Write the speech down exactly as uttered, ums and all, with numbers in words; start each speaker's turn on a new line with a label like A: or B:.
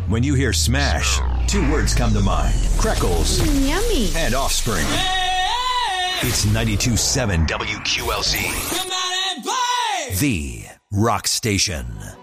A: When you hear Smash, two words come to mind. Freckles
B: Yummy.
A: and Offspring. It's ninety-two point seven W Q L Z. The Rock Station.